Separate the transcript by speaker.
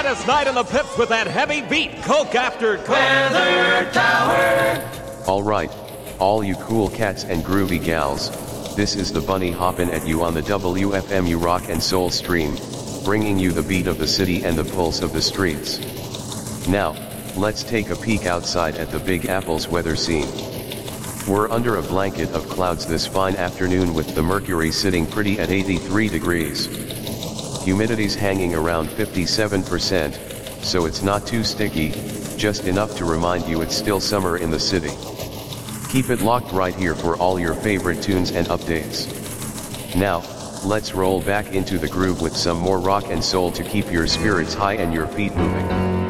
Speaker 1: hottest night in the pips with that heavy beat, Coke after Coke.
Speaker 2: Weather Tower.
Speaker 3: Alright, all you cool cats and groovy gals, this is the bunny hoppin' at you on the WFMU Rock and Soul stream, bringing you the beat of the city and the pulse of the streets. Now, let's take a peek outside at the Big Apple's weather scene. We're under a blanket of clouds this fine afternoon with the mercury sitting pretty at 83 degrees. Humidity's hanging around 57%, so it's not too sticky, just enough to remind you it's still summer in the city. Keep it locked right here for all your favorite tunes and updates. Now, let's roll back into the groove with some more rock and soul to keep your spirits high and your feet moving.